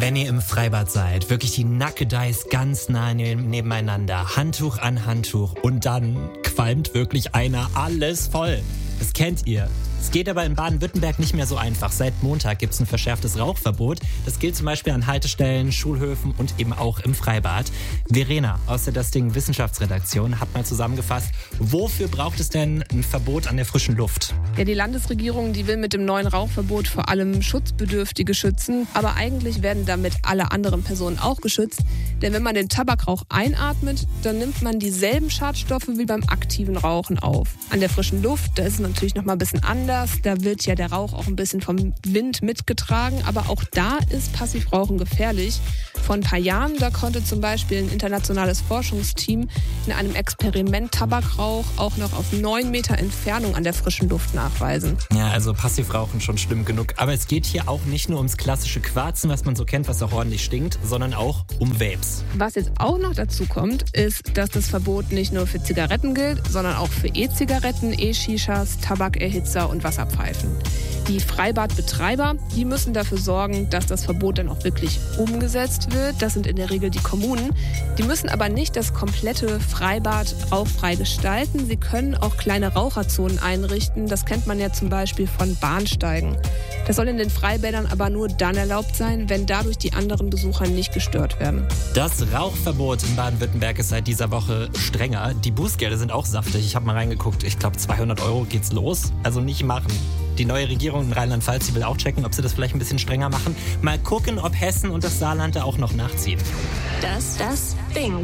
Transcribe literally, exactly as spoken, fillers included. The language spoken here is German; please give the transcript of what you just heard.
Wenn ihr im Freibad seid, wirklich die Nackedeis ganz nah ne- nebeneinander, Handtuch an Handtuch und dann qualmt wirklich einer alles voll. Das kennt ihr. Es geht aber in Baden-Württemberg nicht mehr so einfach. Seit Montag gibt es ein verschärftes Rauchverbot. Das gilt zum Beispiel an Haltestellen, Schulhöfen und eben auch im Freibad. Verena aus der Das Ding Wissenschaftsredaktion hat mal zusammengefasst, wofür braucht es denn ein Verbot an der frischen Luft? Ja, die Landesregierung, die will mit dem neuen Rauchverbot vor allem Schutzbedürftige schützen. Aber eigentlich werden damit alle anderen Personen auch geschützt. Denn wenn man den Tabakrauch einatmet, dann nimmt man dieselben Schadstoffe wie beim aktiven Rauchen auf. An der frischen Luft, da ist es natürlich noch mal ein bisschen anders. Da wird ja der Rauch auch ein bisschen vom Wind mitgetragen. Aber auch da ist Passivrauchen gefährlich. Vor ein paar Jahren, da konnte zum Beispiel ein internationales Forschungsteam in einem Experiment Tabakrauch auch noch auf neun Meter Entfernung an der frischen Luft nachweisen. Ja, also Passivrauchen schon schlimm genug. Aber es geht hier auch nicht nur ums klassische Quarzen, was man so kennt, was auch ordentlich stinkt, sondern auch um Vapes. Was jetzt auch noch dazu kommt, ist, dass das Verbot nicht nur für Zigaretten gilt, sondern auch für E-Zigaretten, E-Shishas, Tabakerhitzer und Wasserpfeifen. Die Freibadbetreiber, die müssen dafür sorgen, dass das Verbot dann auch wirklich umgesetzt wird. Das sind in der Regel die Kommunen. Die müssen aber nicht das komplette Freibad rauchfrei gestalten. Sie können auch kleine Raucherzonen einrichten. Das kennt man ja zum Beispiel von Bahnsteigen. Das soll in den Freibädern aber nur dann erlaubt sein, wenn dadurch die anderen Besucher nicht gestört werden. Das Rauchverbot in Baden-Württemberg ist seit dieser Woche strenger. Die Bußgelder sind auch saftig. Ich habe mal reingeguckt. Ich glaube, zweihundert Euro geht's los. Also nicht machen. Die neue Regierung in Rheinland-Pfalz, die will auch checken, ob sie das vielleicht ein bisschen strenger machen. Mal gucken, ob Hessen und das Saarland da auch noch nachziehen. Das, das Ding.